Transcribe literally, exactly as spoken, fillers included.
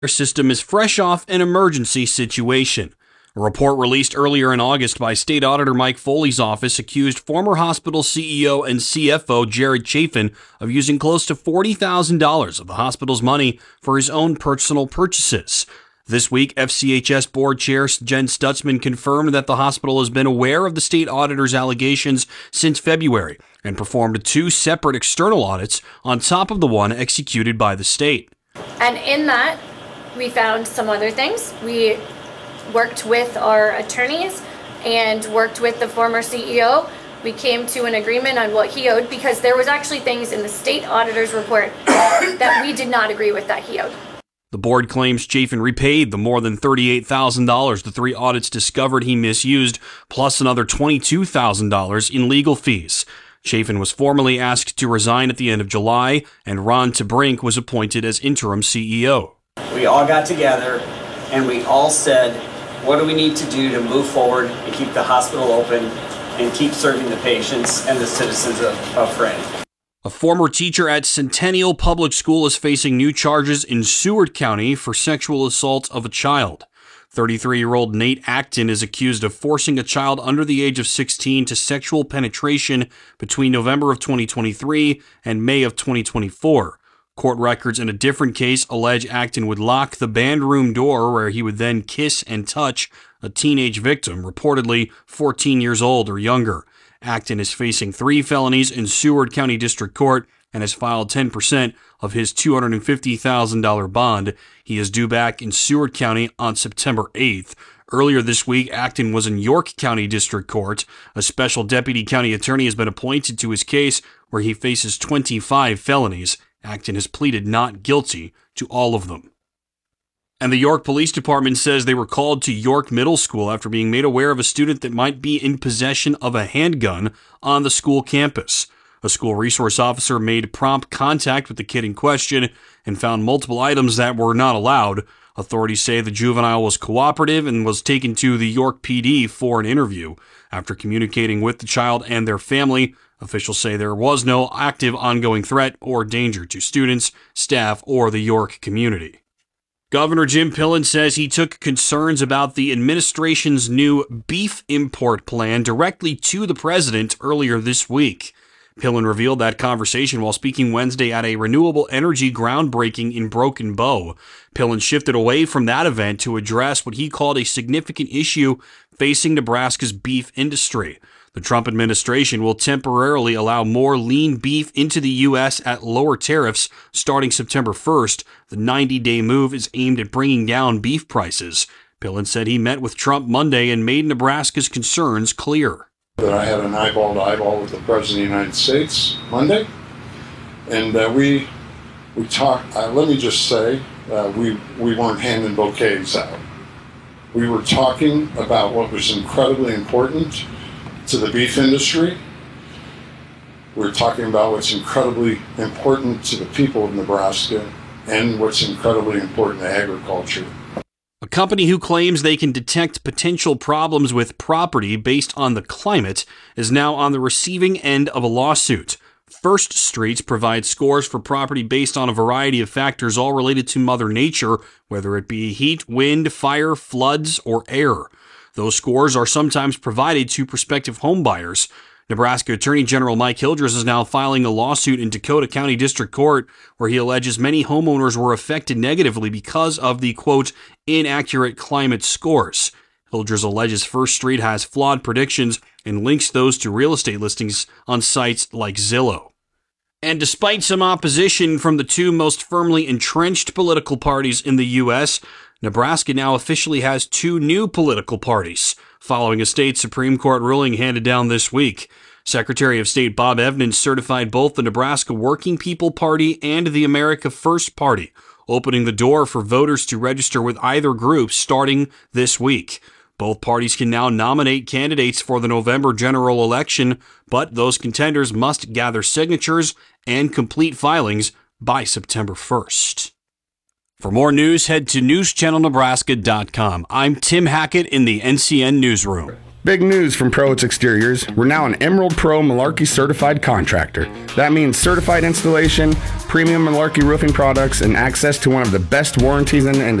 system is fresh off an emergency situation. A report released earlier in August by State Auditor Mike Foley's office accused former hospital C E O and C F O Jared Chafin of using close to forty thousand dollars of the hospital's money for his own personal purchases. This week, F C H S Board Chair Jen Stutzman confirmed that the hospital has been aware of the state auditor's allegations since February and performed two separate external audits on top of the one executed by the state. And in that, we found some other things. We worked with our attorneys and worked with the former C E O. We came to an agreement on what he owed because there was actually things in the state auditor's report that we did not agree with that he owed. The board claims Chafin repaid the more than thirty-eight thousand dollars the three audits discovered he misused, plus another twenty-two thousand dollars in legal fees. Chafin was formally asked to resign at the end of July, and Ron Tabrink was appointed as interim C E O. We all got together and we all said, what do we need to do to move forward and keep the hospital open and keep serving the patients and the citizens of, of Fred? A former teacher at Centennial Public School is facing new charges in Seward County for sexual assault of a child. thirty-three-year-old Nate Acton is accused of forcing a child under the age of sixteen to sexual penetration between November of twenty twenty-three and May of twenty twenty-four. Court records in a different case allege Acton would lock the band room door where he would then kiss and touch a teenage victim, reportedly fourteen years old or younger. Acton is facing three felonies in Seward County District Court and has filed ten percent of his two hundred fifty thousand dollars bond. He is due back in Seward County on September eighth. Earlier this week, Acton was in York County District Court. A special deputy county attorney has been appointed to his case where he faces twenty-five felonies. Acton has pleaded not guilty to all of them. And the York Police Department says they were called to York Middle School after being made aware of a student that might be in possession of a handgun on the school campus. A school resource officer made prompt contact with the kid in question and found multiple items that were not allowed. Authorities say the juvenile was cooperative and was taken to the York P D for an interview. After communicating with the child and their family, officials say there was no active ongoing threat or danger to students, staff, or the York community. Governor Jim Pillen says he took concerns about the administration's new beef import plan directly to the president earlier this week. Pillen revealed that conversation while speaking Wednesday at a renewable energy groundbreaking in Broken Bow. Pillen shifted away from that event to address what he called a significant issue facing Nebraska's beef industry. The Trump administration will temporarily allow more lean beef into the U S at lower tariffs starting September first. The ninety-day move is aimed at bringing down beef prices. Pillen said he met with Trump Monday and made Nebraska's concerns clear. That I had an eyeball to eyeball with the President of the United States Monday, and uh, we we talked. Uh, let me just say, uh, we we weren't handing bouquets out. We were talking about what was incredibly important to the beef industry. We're talking about what's incredibly important to the people of Nebraska and what's incredibly important to agriculture. A company who claims they can detect potential problems with property based on the climate is now on the receiving end of a lawsuit. First Streets provides scores for property based on a variety of factors all related to Mother Nature, whether it be heat, wind, fire, floods, or air. Those scores are sometimes provided to prospective homebuyers. Nebraska Attorney General Mike Hildress is now filing a lawsuit in Dakota County District Court where he alleges many homeowners were affected negatively because of the, quote, inaccurate climate scores. Hildress alleges First Street has flawed predictions and links those to real estate listings on sites like Zillow. And despite some opposition from the two most firmly entrenched political parties in the U S, Nebraska now officially has two new political parties, following a state Supreme Court ruling handed down this week. Secretary of State Bob Evans certified both the Nebraska Working People Party and the America First Party, opening the door for voters to register with either group starting this week. Both parties can now nominate candidates for the November general election, but those contenders must gather signatures and complete filings by September first. For more news, head to news channel nebraska dot com. I'm Tim Hackett in the N C N Newsroom. Big news from Proitz Exteriors. We're now an Emerald Pro Malarkey certified contractor. That means certified installation, premium Malarkey roofing products, and access to one of the best warranties in the industry.